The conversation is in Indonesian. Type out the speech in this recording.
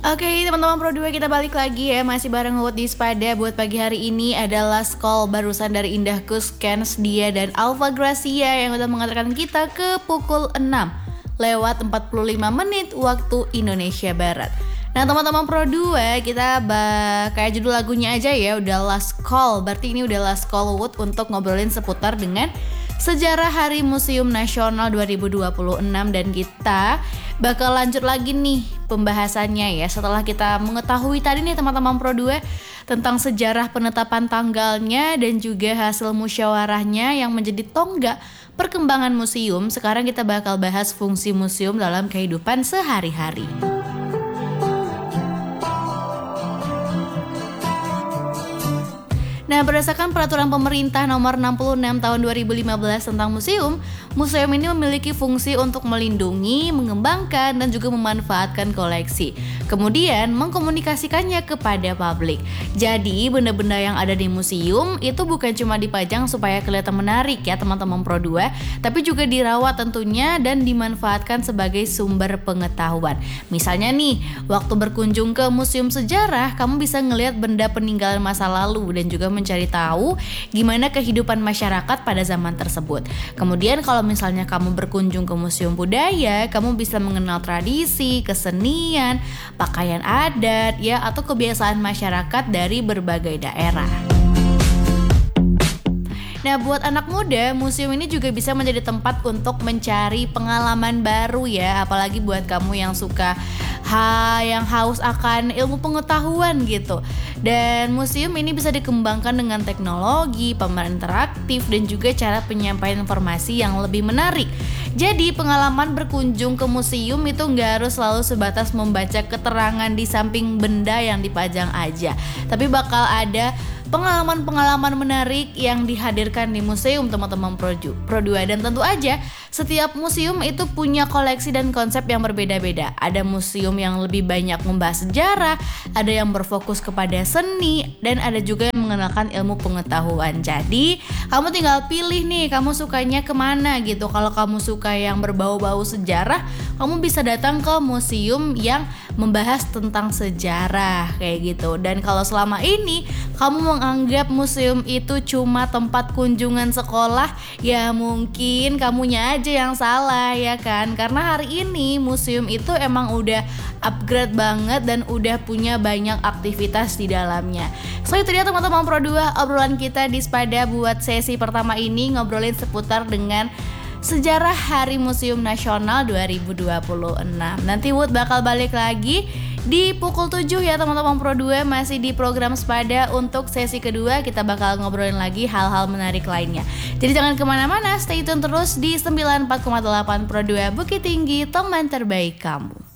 Oke teman-teman Pro 2 kita balik lagi ya. Masih bareng Wood di Spada. Buat pagi hari ini ada last call barusan dari Indah Kuskens, Dia dan Alfa Gracia yang udah mengantarkan kita ke pukul 6 lewat 45 menit waktu Indonesia Barat. Nah teman-teman Pro 2 kita kayak judul lagunya aja ya, udah last call. Berarti ini udah last call Wood untuk ngobrolin seputar dengan sejarah Hari Museum Nasional 2026. Dan kita bakal lanjut lagi nih pembahasannya ya, setelah kita mengetahui tadi nih teman-teman Pro 2 tentang sejarah penetapan tanggalnya dan juga hasil musyawarahnya yang menjadi tonggak perkembangan museum. Sekarang kita bakal bahas fungsi museum dalam kehidupan sehari-hari. Nah, berdasarkan peraturan pemerintah nomor 66 tahun 2015 tentang museum, museum ini memiliki fungsi untuk melindungi, mengembangkan, dan juga memanfaatkan koleksi. Kemudian, mengkomunikasikannya kepada publik. Jadi, benda-benda yang ada di museum itu bukan cuma dipajang supaya kelihatan menarik ya teman-teman Pro 2, tapi juga dirawat tentunya dan dimanfaatkan sebagai sumber pengetahuan. Misalnya nih, waktu berkunjung ke museum sejarah, kamu bisa ngelihat benda peninggalan masa lalu dan juga mencari tahu gimana kehidupan masyarakat pada zaman tersebut. Kemudian kalau misalnya kamu berkunjung ke museum budaya, kamu bisa mengenal tradisi, kesenian, pakaian adat ya, atau kebiasaan masyarakat dari berbagai daerah. Nah, buat anak muda, museum ini juga bisa menjadi tempat untuk mencari pengalaman baru ya, apalagi buat kamu yang suka yang haus akan ilmu pengetahuan gitu. Dan museum ini bisa dikembangkan dengan teknologi, pameran interaktif, dan juga cara penyampaian informasi yang lebih menarik. Jadi pengalaman berkunjung ke museum itu nggak harus selalu sebatas membaca keterangan di samping benda yang dipajang aja, tapi bakal ada pengalaman-pengalaman menarik yang dihadirkan di museum teman-teman Pro 2. Dan tentu aja setiap museum itu punya koleksi dan konsep yang berbeda-beda. Ada museum yang lebih banyak membahas sejarah, ada yang berfokus kepada seni, dan ada juga yang mengenalkan ilmu pengetahuan. Jadi kamu tinggal pilih nih, kamu sukanya kemana gitu. Kalau kamu suka yang berbau-bau sejarah, kamu bisa datang ke museum yang membahas tentang sejarah kayak gitu. Dan kalau selama ini kamu menganggap museum itu cuma tempat kunjungan sekolah, ya mungkin kamunya aja yang salah ya kan. Karena hari ini museum itu emang udah upgrade banget dan udah punya banyak aktivitas di dalamnya. So itu dia teman-teman Pro 2 obrolan kita di Spada buat sesi pertama ini, ngobrolin seputar dengan sejarah Hari Museum Nasional 2026. Nanti Wood bakal balik lagi di pukul 7 ya teman-teman Pro 2, masih di program Spada. Untuk sesi kedua kita bakal ngobrolin lagi hal-hal menarik lainnya. Jadi jangan kemana-mana, stay tune terus di 94,8 Pro 2 Bukit Tinggi, teman terbaik kamu.